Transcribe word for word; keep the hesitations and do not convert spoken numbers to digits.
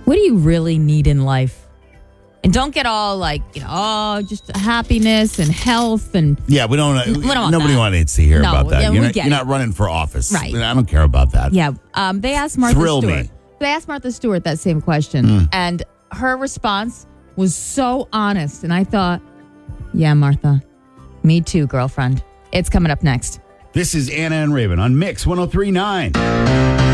What do you really need in life? And don't get all like, you know, oh, just happiness and health and Yeah, we don't. we don't want nobody that. wants to hear No, about that. yeah, you're we not, get you're it. not running for office, Right. I don't care about that. yeah. Um, they asked Martha Thrill Stewart. me. They asked Martha Stewart that same question, Mm. and her response was so honest. And I thought, yeah, Martha, me too, girlfriend. It's coming up next. This is Anna and Raven on Mix one oh three point nine.